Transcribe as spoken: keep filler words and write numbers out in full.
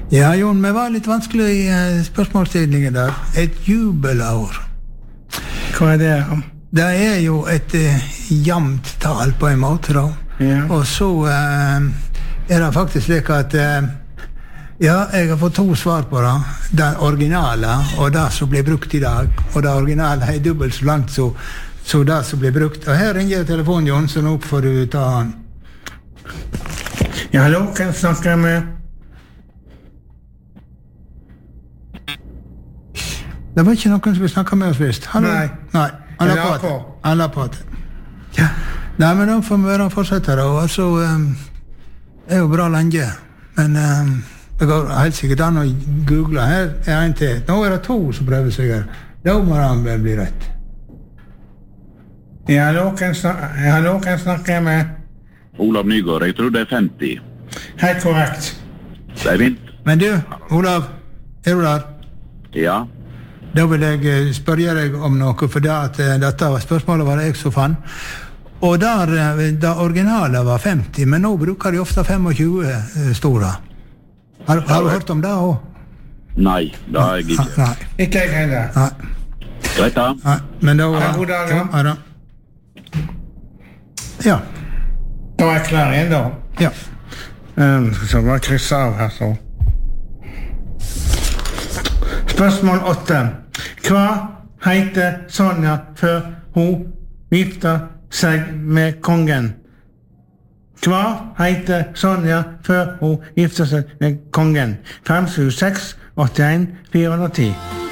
Ja, Jon, vi var litt vanskelig i uh, spørsmålsstillingen der. Et jubelår. Hva er det? Det er jo et uh, jamt tal på en måte, da. Ja. Og så uh, er det faktisk slik at uh, ja, jeg har fått to svar på det. Det originale og det som blir brukt i dag. Og det originale er dobbelt så langt så, så det som blir brukt. Og her ringer telefonen, Jon, så nå får du ta han. Ja, hallo, kan jeg snakke med? Det var ikke noen som vil snakke med oss visst. Hallo? Nei. Nei. Han la på. på. Han la på. Ja. Nei, men da får vi være fortsette da. Og så um, er jo bra lenge. Men um, det går helt sikkert an å google. Her er en til. Nå er det to som prøver seg her. Da må han bli rett. Ja, hallo, kan jeg snakke, hallo, kan jeg snakke med? Olav Nygaard, jeg tror det er femti. Helt korrekt. Det er fint. Men du, Olav, er du der? Ja. Da vil jeg spørre deg om noe, for det at dette spørsmålet var det jeg som fann. Og der, det originale var femti, men nå bruker de ofte tjuefem store. Har, har du hørt om det også? Nei, det har jeg ikke. Nei. Ikke jeg heller. Nei. Greit da. Nei. Men da... Ha en god dag, da. Ja, da. Ja. Da er jeg klar igjen, da. Ja. Um, så bare krysse av her, så. Spørsmål åtte. Hva heter Sonja før hun gifter seg med kongen? Hva heter Sonja før hun gifter seg med kongen? fem sju seks åtte en fire ti.